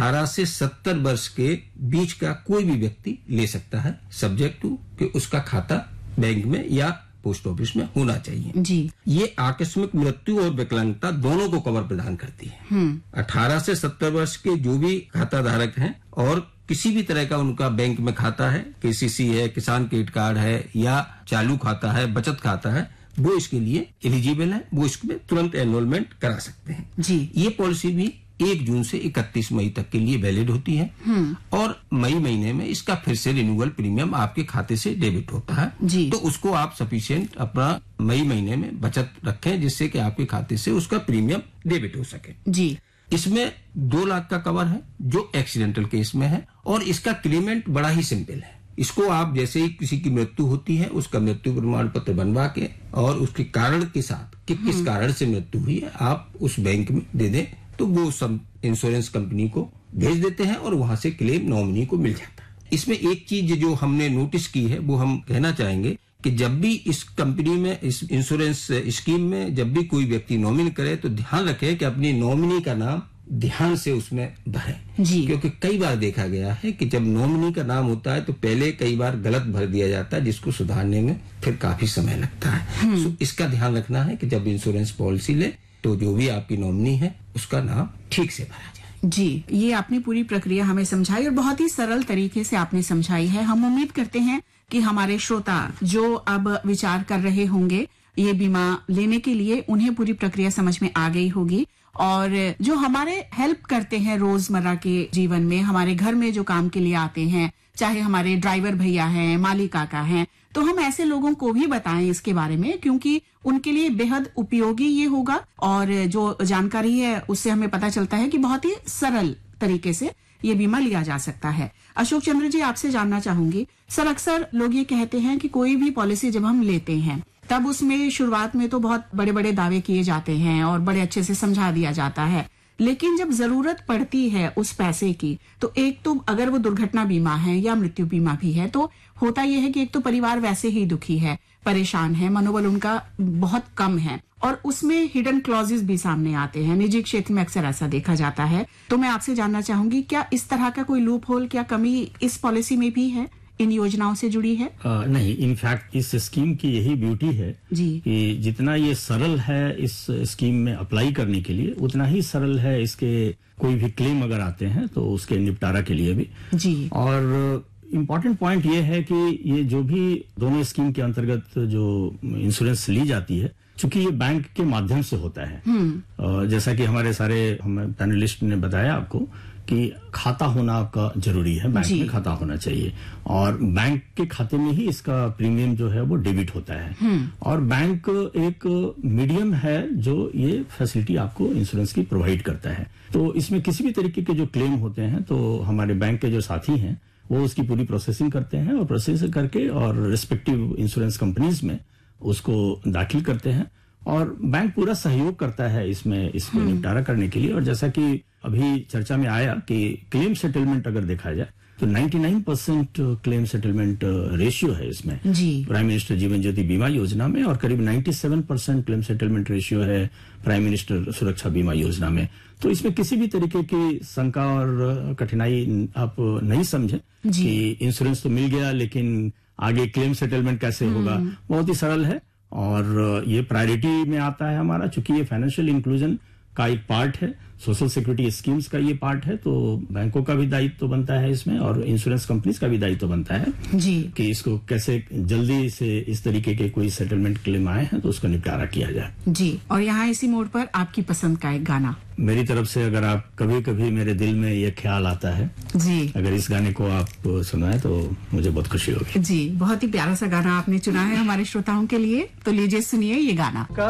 18 से 70 वर्ष के बीच का कोई भी व्यक्ति ले सकता है, सब्जेक्ट टू कि उसका खाता बैंक में या पोस्ट ऑफिस में होना चाहिए जी। ये आकस्मिक मृत्यु और विकलांगता दोनों को कवर प्रदान करती है। 18 से 70 वर्ष के जो भी खाता धारक हैं और किसी भी तरह का उनका बैंक में खाता है, केसीसी है, किसान क्रेडिट कार्ड है या चालू खाता है, बचत खाता है, वो इसके लिए एलिजिबल है, वो इसमें तुरंत एनरोलमेंट करा सकते हैं जी। ये पॉलिसी भी 1 जून से 31 मई तक के लिए वैलिड होती है और मई महीने में इसका फिर से रिन्यूअल प्रीमियम आपके खाते से डेबिट होता है जी। तो उसको आप सफिशिएंट अपना मई महीने में बचत रखें जिससे कि आपके खाते से उसका प्रीमियम डेबिट हो सके जी। इसमें 2 लाख का कवर है जो एक्सीडेंटल केस में है और इसका क्लेमेंट बड़ा ही सिंपल है। इसको आप जैसे ही किसी की मृत्यु होती है उसका मृत्यु प्रमाण पत्र बनवा के और उसके कारण के साथ कि किस कारण से मृत्यु हुई है आप उस बैंक में दे दें तो वो सब इंश्योरेंस कंपनी को भेज देते हैं और वहां से क्लेम नॉमिनी को मिल जाता है। इसमें एक चीज जो हमने नोटिस की है वो हम कहना चाहेंगे कि जब भी इस कंपनी में इस इंश्योरेंस स्कीम में जब भी कोई व्यक्ति नॉमिनी करे तो ध्यान रखें कि अपनी नॉमिनी का नाम ध्यान से उसमें भरें जी। क्योंकि कई बार देखा गया है कि जब नॉमिनी का नाम होता है तो पहले कई बार गलत भर दिया जाता है जिसको सुधारने में फिर काफी समय लगता है। सो इसका ध्यान रखना है कि जब इंश्योरेंस पॉलिसी ले तो जो भी आपकी नॉमिनी है उसका नाम ठीक से भरा जाए। जी, ये आपने पूरी प्रक्रिया हमें समझाई और बहुत ही सरल तरीके से आपने समझाई है। हम उम्मीद करते हैं कि हमारे श्रोता जो अब विचार कर रहे होंगे ये बीमा लेने के लिए उन्हें पूरी प्रक्रिया समझ में आ गई होगी और जो हमारे हेल्प करते हैं रोजमर्रा के जीवन में, हमारे घर में जो काम के लिए आते हैं, चाहे हमारे ड्राइवर भैया हैं, माली काका हैं, तो हम ऐसे लोगों को भी बताएं इसके बारे में क्योंकि उनके लिए बेहद उपयोगी ये होगा और जो जानकारी है उससे हमें पता चलता है कि बहुत ही सरल तरीके से ये बीमा लिया जा सकता है। अशोक चंद्र जी, आपसे जानना चाहूंगी, सर अक्सर लोग ये कहते हैं कि कोई भी पॉलिसी जब हम लेते हैं तब उसमें शुरुआत में तो बहुत बड़े बड़े दावे किए जाते हैं और बड़े अच्छे से समझा दिया जाता है, लेकिन जब जरूरत पड़ती है उस पैसे की तो एक तो अगर वो दुर्घटना बीमा है या मृत्यु बीमा भी है तो होता यह है कि एक तो परिवार वैसे ही दुखी है, परेशान है, मनोबल उनका बहुत कम है और उसमें हिडन क्लॉजेस भी सामने आते हैं। निजी क्षेत्र में अक्सर ऐसा देखा जाता है। तो मैं आपसे जानना चाहूंगी क्या इस तरह का कोई लूप होल, क्या कमी इस पॉलिसी में भी है, इन योजनाओं से जुड़ी है? नहीं, इनफैक्ट इस स्कीम की यही ब्यूटी है जी कि जितना ये सरल है इस स्कीम में अप्लाई करने के लिए उतना ही सरल है इसके कोई भी क्लेम अगर आते हैं तो उसके निपटारा के लिए भी जी। और इम्पोर्टेंट पॉइंट ये है कि ये जो भी दोनों स्कीम के अंतर्गत जो इंश्योरेंस ली जाती है चूंकि ये बैंक के माध्यम से होता है, जैसा कि हमारे सारे हम पैनलिस्ट ने बताया आपको कि खाता होना आपका जरूरी है, बैंक में खाता होना चाहिए और बैंक के खाते में ही इसका प्रीमियम जो है वो डेबिट होता है और बैंक एक मीडियम है जो ये फैसिलिटी आपको इंश्योरेंस की प्रोवाइड करता है। तो इसमें किसी भी तरीके के जो क्लेम होते हैं तो हमारे बैंक के जो साथी हैं वो उसकी पूरी प्रोसेसिंग करते हैं और प्रोसेस करके और रिस्पेक्टिव इंश्योरेंस कंपनीज में उसको दाखिल करते हैं और बैंक पूरा सहयोग करता है इसमें इसको निपटारा करने के लिए। और जैसा कि अभी चर्चा में आया कि क्लेम सेटलमेंट अगर देखा जाए तो 99% क्लेम सेटलमेंट रेशियो है इसमें प्राइम मिनिस्टर जीवन ज्योति बीमा योजना में और करीब 97% क्लेम सेटलमेंट रेशियो है प्राइम मिनिस्टर सुरक्षा बीमा योजना में। तो इसमें किसी भी तरीके की शंका और कठिनाई आप नहीं समझे कि इंश्योरेंस तो मिल गया लेकिन आगे क्लेम सेटलमेंट कैसे होगा। बहुत ही सरल है और ये प्रायोरिटी में आता है हमारा, चूंकि ये फाइनेंशियल इंक्लूजन का एक पार्ट है, सोशल सिक्योरिटी स्कीम्स का ये पार्ट है, तो बैंकों का भी दायित्व बनता है इसमें और इंश्योरेंस कंपनीज का भी दायित्व बनता है जी कि इसको कैसे जल्दी से इस तरीके के कोई सेटलमेंट क्लेम आए हैं तो उसका निपटारा किया जाए। जी, और यहाँ इसी मोड़ पर आपकी पसंद का एक गाना मेरी तरफ से, अगर आप कभी कभी मेरे दिल में ये ख्याल आता है जी, अगर इस गाने को आप सुनाए तो मुझे बहुत खुशी होगी। जी, बहुत ही प्यारा सा गाना आपने चुना है हमारे श्रोताओं के लिए, तो लीजिए सुनिए ये गाना।